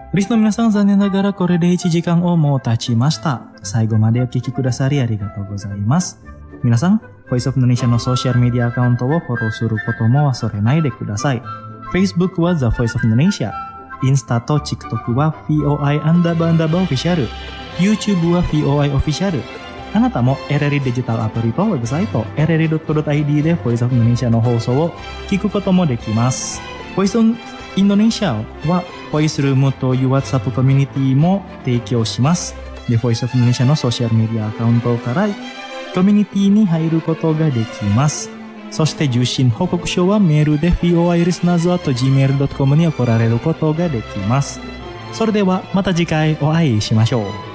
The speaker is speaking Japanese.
リスの皆さん、残念ながらこれで1時間をもう経ちました。最後までお聞きくださりありがとうございます。皆さん、Voice of Indonesia のソーシャルメディアアカウントをフォローすることも忘れないでください。Facebook は The Voice of Indonesia。インスタと TikTok は VOI__official。YouTube は VOI Official。あなたも RRI デジタルアプリとウェブサイト RRI.co.id で Voice of Indonesia の放送を聞くこともできます。Voice of Indonesia はボイスルームという WhatsApp コミュニティも提供します。で、Voice of Indonesia のソーシャルメディアアカウントからコミュニティに入ることができます。そして受信報告書はメールで voilisteners@gmail.com に送られることができます。それではまた次回お会いしましょう。